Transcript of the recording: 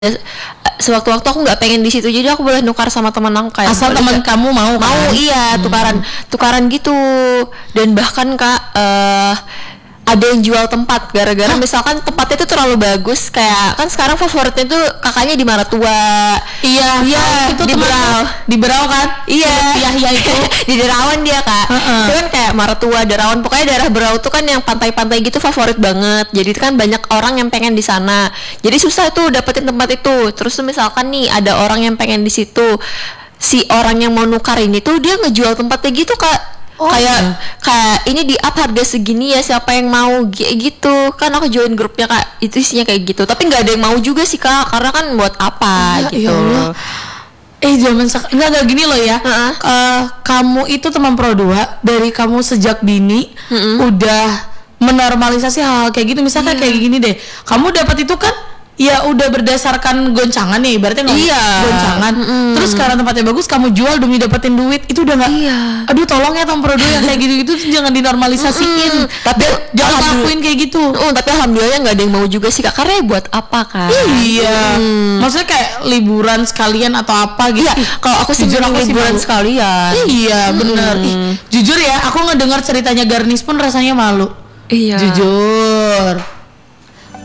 sewaktu-waktu aku nggak pengen di situ, jadi aku boleh nukar sama teman aku kayak asal teman kamu mau kan? Iya, tukaran gitu. Dan bahkan Kak, ada yang jual tempat gara-gara misalkan tempatnya itu terlalu bagus, kayak kan sekarang favoritnya tuh kakaknya di Maratua. Iya, itu di Berau kan? Iya, itu di Derawan dia Kak. Itu kan kayak Maratua, Derawan, pokoknya daerah Berau tuh kan yang pantai-pantai gitu favorit banget. Jadi kan banyak orang yang pengen di sana. Jadi susah tuh dapetin tempat itu. Terus tuh misalkan nih ada orang yang pengen di situ, si orang yang mau nukar ini tuh dia ngejual tempatnya gitu Kak. Kayak ini di up harga segini ya, siapa yang mau gitu kan. Aku join grupnya Kak, itu isinya kayak gitu, tapi nggak ada yang mau juga sih Kak, karena kan buat apa gitu. Zaman enggak gini loh ya. Kamu itu teman Pro 2 dari kamu sejak dini udah menormalisasi hal kayak gitu. Misalkan kayak gini deh, kamu dapat itu kan ya udah berdasarkan goncangan ya, ibaratnya goncangan. Terus karena tempatnya bagus kamu jual demi dapetin duit, itu udah nggak. Aduh tolong ya teman Pro 2 yang kayak gitu jangan dinormalisasiin. Tapi jangan lakuin kayak gitu. Tapi alhamdulillah nggak ada yang mau juga sih Kak, karena buat apa kan? Maksudnya kayak liburan sekalian atau apa gitu. Kalau aku sih liburan sekalian. Iya bener. Jujur ya, aku ngedengar ceritanya Garnis pun rasanya malu. Iya. Jujur.